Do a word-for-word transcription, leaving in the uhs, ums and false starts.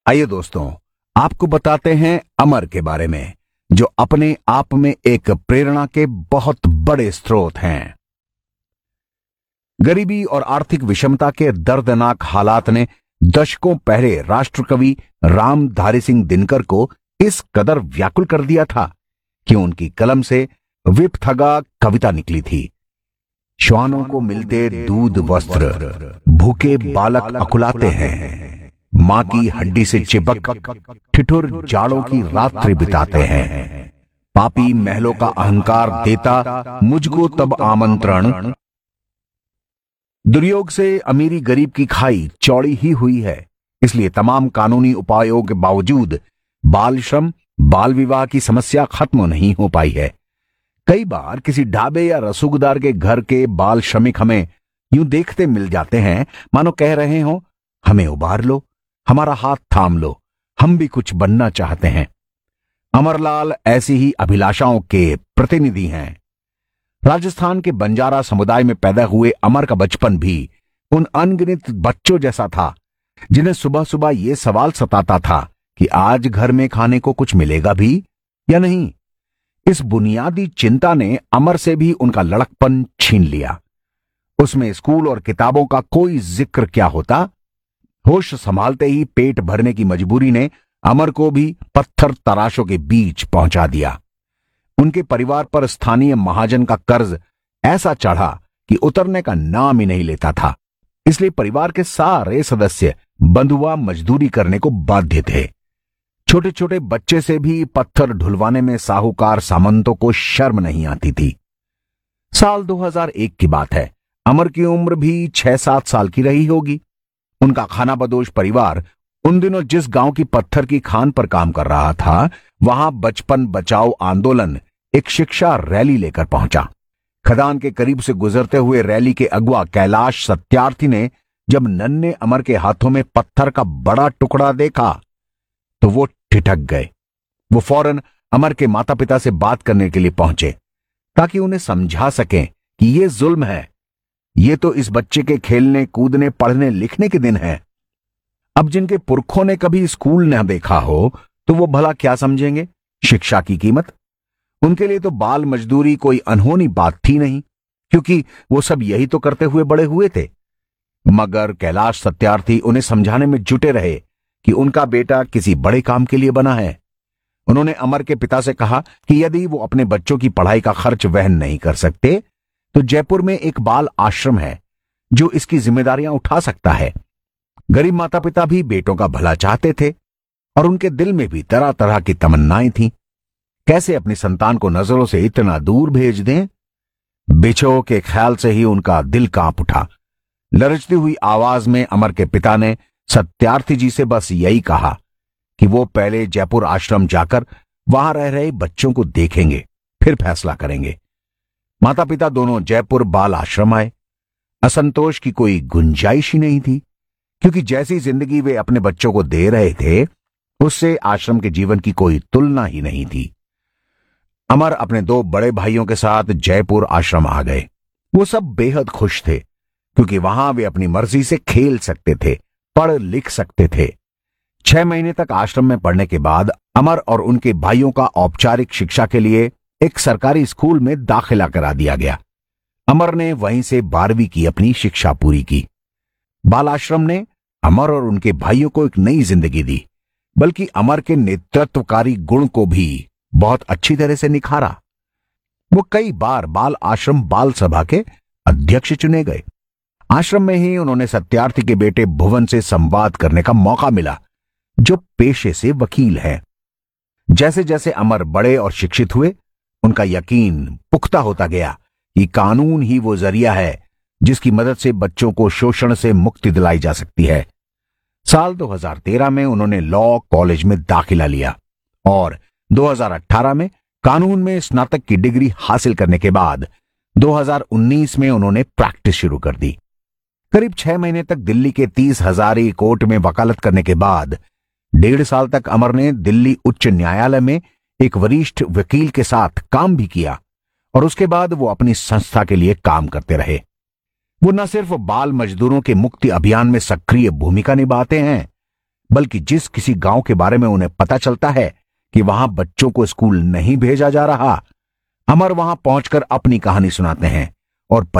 आइए दोस्तों, आपको बताते हैं अमर के बारे में, जो अपने आप में एक प्रेरणा के बहुत बड़े स्रोत हैं। गरीबी और आर्थिक विषमता के दर्दनाक हालात ने दशकों पहले राष्ट्रकवि रामधारी सिंह दिनकर को इस कदर व्याकुल कर दिया था कि उनकी कलम से विपथगा कविता निकली थी। श्वानों को मिलते दूध वस्त्र, भूखे बालक अकुलाते हैं, मां की हड्डी से चिपक ठिठुर जाड़ों की रात्रि बिताते हैं। पापी महलों का अहंकार देता मुझको तब आमंत्रण, दुर्योग से अमीरी गरीब की खाई चौड़ी ही हुई है। इसलिए तमाम कानूनी उपायों के बावजूद बाल श्रम, बाल विवाह की समस्या खत्म नहीं हो पाई है। कई बार किसी ढाबे या रसूखदार के घर के बाल श्रमिक हमें यूं देखते मिल जाते हैं मानो कह रहे हो, हमें उबार लो, हमारा हाथ थाम लो, हम भी कुछ बनना चाहते हैं। अमरलाल ऐसी ही अभिलाषाओं के प्रतिनिधि हैं। राजस्थान के बंजारा समुदाय में पैदा हुए अमर का बचपन भी उन अनगिनत बच्चों जैसा था जिन्हें सुबह सुबह यह सवाल सताता था कि आज घर में खाने को कुछ मिलेगा भी या नहीं। इस बुनियादी चिंता ने अमर से भी उनका लड़कपन छीन लिया। उसमें स्कूल और किताबों का कोई जिक्र क्या होता। होश संभालते ही पेट भरने की मजबूरी ने अमर को भी पत्थर तराशों के बीच पहुंचा दिया। उनके परिवार पर स्थानीय महाजन का कर्ज ऐसा चढ़ा कि उतरने का नाम ही नहीं लेता था। इसलिए परिवार के सारे सदस्य बंधुआ मजदूरी करने को बाध्य थे। छोटे छोटे बच्चे से भी पत्थर ढुलवाने में साहूकार सामंतों को शर्म नहीं आती थी। साल दो हज़ार एक की बात है। अमर की उम्र भी छह सात साल की रही होगी। उनका खानाबदोश परिवार उन दिनों जिस गांव की पत्थर की खान पर काम कर रहा था, वहां बचपन बचाओ आंदोलन एक शिक्षा रैली लेकर पहुंचा। खदान के करीब से गुजरते हुए रैली के अगुआ कैलाश सत्यार्थी ने जब नन्हे अमर के हाथों में पत्थर का बड़ा टुकड़ा देखा तो वो ठिठक गए। वो फौरन अमर के माता पिता से बात करने के लिए पहुंचे ताकि उन्हें समझा सकें कि ये जुल्म है। ये तो इस बच्चे के खेलने कूदने पढ़ने लिखने के दिन हैं। अब जिनके पुरखों ने कभी स्कूल न देखा हो तो वो भला क्या समझेंगे शिक्षा की कीमत। उनके लिए तो बाल मजदूरी कोई अनहोनी बात थी नहीं, क्योंकि वो सब यही तो करते हुए बड़े हुए थे। मगर कैलाश सत्यार्थी उन्हें समझाने में जुटे रहे कि उनका बेटा किसी बड़े काम के लिए बना है। उन्होंने अमर के पिता से कहा कि यदि वो अपने बच्चों की पढ़ाई का खर्च वहन नहीं कर सकते तो जयपुर में एक बाल आश्रम है जो इसकी जिम्मेदारियां उठा सकता है। गरीब माता पिता भी बेटों का भला चाहते थे और उनके दिल में भी तरह तरह की तमन्नाएं थीं। कैसे अपनी संतान को नजरों से इतना दूर भेज दें। बिछो के ख्याल से ही उनका दिल कांप उठा। लरजती हुई आवाज में अमर के पिता ने सत्यार्थी जी से बस यही कहा कि वो पहले जयपुर आश्रम जाकर वहां रह रहे बच्चों को देखेंगे, फिर फैसला करेंगे। माता पिता दोनों जयपुर बाल आश्रम आए। असंतोष की कोई गुंजाइश ही नहीं थी, क्योंकि जैसी जिंदगी वे अपने बच्चों को दे रहे थे उससे आश्रम के जीवन की कोई तुलना ही नहीं थी। अमर अपने दो बड़े भाइयों के साथ जयपुर आश्रम आ गए। वो सब बेहद खुश थे क्योंकि वहां वे अपनी मर्जी से खेल सकते थे, पढ़ लिख सकते थे। छह महीने तक आश्रम में पढ़ने के बाद अमर और उनके भाइयों का औपचारिक शिक्षा के लिए एक सरकारी स्कूल में दाखिला करा दिया गया। अमर ने वहीं से बारहवीं की अपनी शिक्षा पूरी की। बाल आश्रम ने अमर और उनके भाइयों को एक नई जिंदगी दी, बल्कि अमर के नेतृत्वकारी गुण को भी बहुत अच्छी तरह से निखारा। वो कई बार बाल आश्रम बाल सभा के अध्यक्ष चुने गए। आश्रम में ही उन्होंने सत्यार्थी के बेटे भुवन से संवाद करने का मौका मिला, जो पेशे से वकील है। जैसे जैसे अमर बड़े और शिक्षित हुए, उनका यकीन पुख्ता होता गया कि कानून ही वो जरिया है जिसकी मदद से बच्चों को शोषण से मुक्ति दिलाई जा सकती है। साल दो हज़ार तेरह में उन्होंने लॉ कॉलेज में दाखिला लिया और दो हज़ार अठारह में कानून में स्नातक की डिग्री हासिल करने के बाद दो हज़ार उन्नीस में उन्होंने प्रैक्टिस शुरू कर दी। करीब छह महीने तक दिल्ली के तीस हजारी कोर्ट में वकालत करने के बाद डेढ़ साल तक अमर ने दिल्ली उच्च न्यायालय में एक वरिष्ठ वकील के साथ काम भी किया और उसके बाद वो अपनी संस्था के लिए काम करते रहे। वो न सिर्फ बाल मजदूरों के मुक्ति अभियान में सक्रिय भूमिका निभाते हैं, बल्कि जिस किसी गांव के बारे में उन्हें पता चलता है कि वहां बच्चों को स्कूल नहीं भेजा जा रहा, अमर वहां पहुंचकर अपनी कहानी सुनाते हैं और